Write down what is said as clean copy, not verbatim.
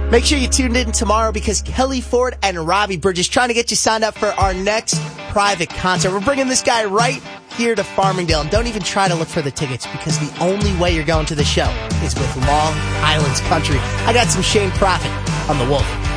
Make sure you tuned in tomorrow because Kelly Ford and Robbie Bridges trying to get you signed up for our next private concert. We're bringing this guy right here to Farmingdale. And don't even try to look for the tickets because the only way you're going to the show is with Long Island's Country. I got some Shane Prophet on the Wolf.